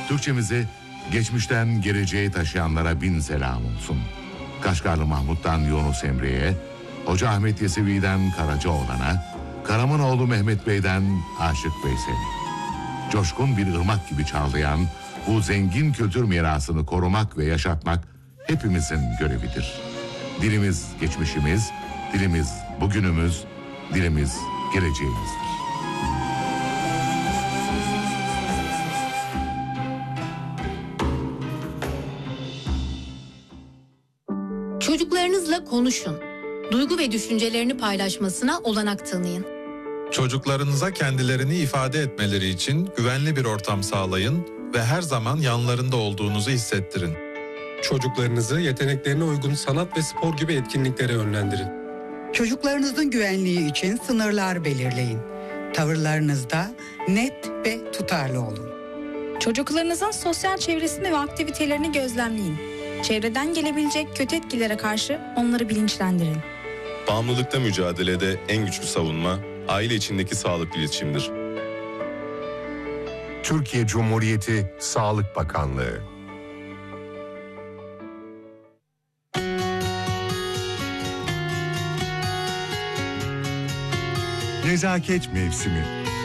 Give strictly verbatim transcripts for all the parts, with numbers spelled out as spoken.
Türkçemizi geçmişten geleceğe taşıyanlara bin selam olsun. Kaşgarlı Mahmut'tan Yunus Emre'ye, Hoca Ahmet Yesevi'den Karacaoğlan'a, Karamanoğlu Mehmet Bey'den Aşık Veysel'e. Coşkun bir ırmak gibi çağlayan bu zengin kültür mirasını korumak ve yaşatmak hepimizin görevidir. Dilimiz geçmişimiz, dilimiz bugünümüz, dilimiz geleceğimizdir. Çocuklarınızla konuşun. Duygu ve düşüncelerini paylaşmasına olanak tanıyın. Çocuklarınıza kendilerini ifade etmeleri için güvenli bir ortam sağlayın ve her zaman yanlarında olduğunuzu hissettirin. Çocuklarınızı yeteneklerine uygun sanat ve spor gibi etkinliklere yönlendirin. Çocuklarınızın güvenliği için sınırlar belirleyin. Tavırlarınızda net ve tutarlı olun. Çocuklarınızın sosyal çevresini ve aktivitelerini gözlemleyin. Çevreden gelebilecek kötü etkilere karşı onları bilinçlendirin. Bağımlılıkta mücadelede en güçlü savunma, aile içindeki sağlıklı iletişimdir. Türkiye Cumhuriyeti Sağlık Bakanlığı. Nezaket mevsimi.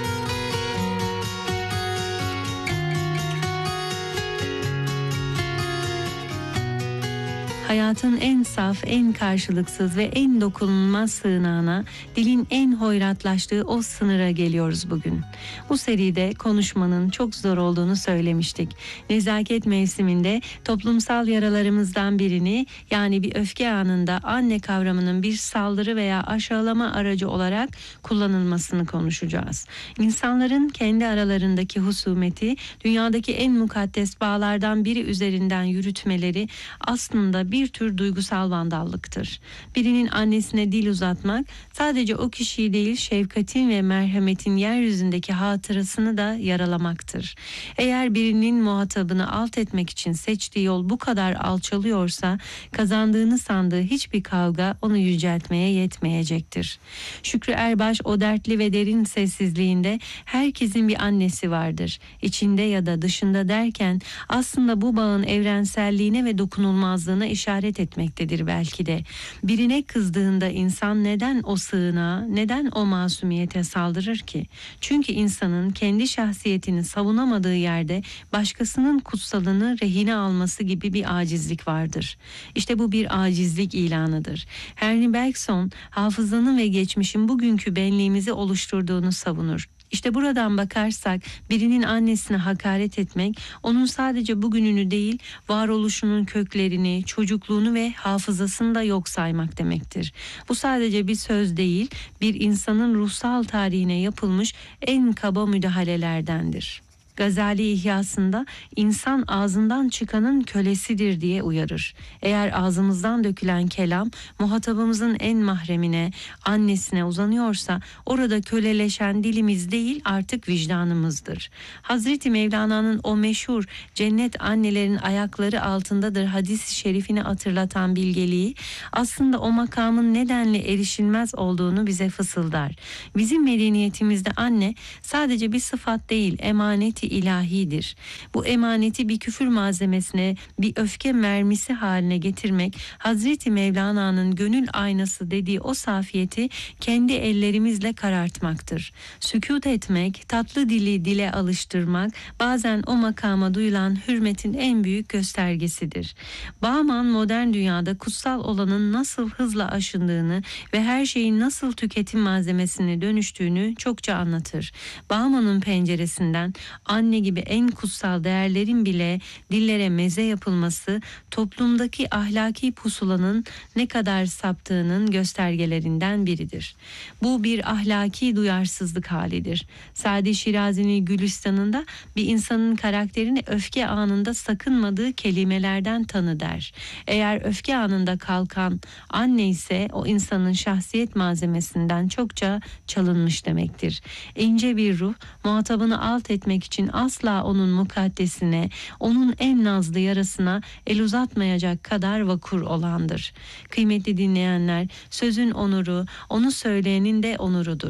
Hayatın en saf, en karşılıksız ve en dokunulmaz sığınağına, dilin en hoyratlaştığı o sınıra geliyoruz bugün. Bu seride konuşmanın çok zor olduğunu söylemiştik. Nezaket mevsiminde toplumsal yaralarımızdan birini, yani bir öfke anında anne kavramının bir saldırı veya aşağılama aracı olarak kullanılmasını konuşacağız. İnsanların kendi aralarındaki husumeti dünyadaki en mukaddes bağlardan biri üzerinden yürütmeleri aslında bir tür duygusal vandallıktır. Birinin annesine dil uzatmak sadece o kişiyi değil, şefkatin ve merhametin yeryüzündeki hatırasını da yaralamaktır. Eğer birinin muhatabını alt etmek için seçtiği yol bu kadar alçalıyorsa, kazandığını sandığı hiçbir kavga onu yüceltmeye yetmeyecektir. Şükrü Erbaş o dertli ve derin sessizliğinde herkesin bir annesi vardır, İçinde ya da dışında derken aslında bu bağın evrenselliğine ve dokunulmazlığına işaret etmektedir belki de. Birine kızdığında insan neden o sığınağa, neden o masumiyete saldırır ki? Çünkü insanın kendi şahsiyetini savunamadığı yerde başkasının kutsalını rehine alması gibi bir acizlik vardır. İşte bu bir acizlik ilanıdır. Henry Bergson, hafızanın ve geçmişin bugünkü benliğimizi oluşturduğunu savunur. İşte buradan bakarsak birinin annesine hakaret etmek, onun sadece bugününü değil, varoluşunun köklerini, çocukluğunu ve hafızasını da yok saymak demektir. Bu sadece bir söz değil, bir insanın ruhsal tarihine yapılmış en kaba müdahalelerdendir. Gazali İhyasında insan ağzından çıkanın kölesidir diye uyarır. Eğer ağzımızdan dökülen kelam muhatabımızın en mahremine, annesine uzanıyorsa orada köleleşen dilimiz değil, artık vicdanımızdır. Hazreti Mevlana'nın o meşhur cennet annelerin ayakları altındadır hadis-i şerifini hatırlatan bilgeliği aslında o makamın nedenle erişilmez olduğunu bize fısıldar. Bizim medeniyetimizde anne sadece bir sıfat değil, emanet ilahidir. Bu emaneti bir küfür malzemesine, bir öfke mermisi haline getirmek, Hazreti Mevlana'nın gönül aynası dediği o safiyeti kendi ellerimizle karartmaktır. Sükût etmek, tatlı dili dile alıştırmak, bazen o makama duyulan hürmetin en büyük göstergesidir. Bauman modern dünyada kutsal olanın nasıl hızla aşındığını ve her şeyin nasıl tüketim malzemesine dönüştüğünü çokça anlatır. Bauman'ın penceresinden anne gibi en kutsal değerlerin bile dillere meze yapılması toplumdaki ahlaki pusulanın ne kadar saptığının göstergelerinden biridir. Bu bir ahlaki duyarsızlık halidir. Sadi Şirazi'nin Gülistan'ında bir insanın karakterini öfke anında sakınmadığı kelimelerden tanı der. Eğer öfke anında kalkan anne ise o insanın şahsiyet malzemesinden çokça çalınmış demektir. İnce bir ruh muhatabını alt etmek için asla onun mukaddesine, onun en nazlı yarasına el uzatmayacak kadar vakur olandır. Kıymetli dinleyenler, sözün onuru, onu söyleyenin de onurudur.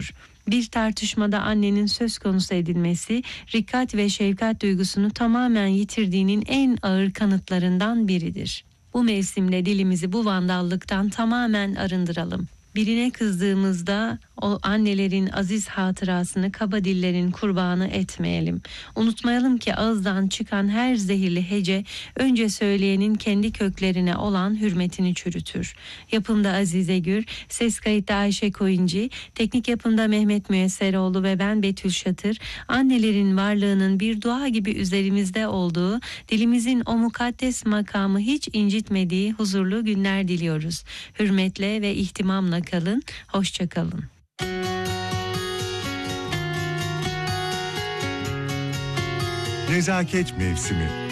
Bir tartışmada annenin söz konusu edilmesi, rikkat ve şefkat duygusunu tamamen yitirdiğinin en ağır kanıtlarından biridir. Bu mevsimde dilimizi bu vandallıktan tamamen arındıralım. Birine kızdığımızda o annelerin aziz hatırasını kaba dillerin kurbanı etmeyelim. Unutmayalım ki ağızdan çıkan her zehirli hece önce söyleyenin kendi köklerine olan hürmetini çürütür. Yapımda Azize Gür, ses kayıtta Ayşe Koyuncu, teknik yapımda Mehmet Müesseroğlu ve ben Betül Şatır, annelerin varlığının bir dua gibi üzerimizde olduğu, dilimizin o mukaddes makamı hiç incitmediği huzurlu günler diliyoruz. Hürmetle ve ihtimamla kalın, hoşça kalın. Nezaket mevsimi.